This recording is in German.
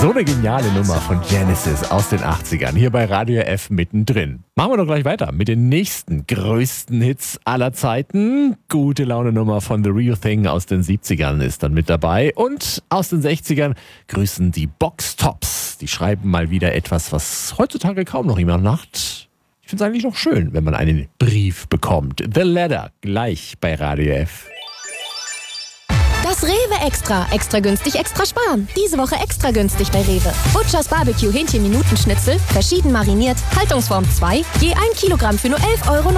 So eine geniale Nummer von Genesis aus den 80ern, hier bei Radio F mittendrin. Machen wir doch gleich weiter mit den nächsten größten Hits aller Zeiten. Gute Laune Nummer von The Real Thing aus den 70ern ist dann mit dabei. Und aus den 60ern grüßen die Box Tops. Die schreiben mal wieder etwas, was heutzutage kaum noch jemand macht. Ich finde es eigentlich noch schön, wenn man einen Brief bekommt. The Letter, gleich bei Radio F. Das Rewe Extra. Extra günstig, extra sparen. Diese Woche extra günstig bei Rewe. Butchers Barbecue Hähnchen-Minutenschnitzel, verschieden mariniert, Haltungsform 2, je 1 Kilogramm für nur 11,90 €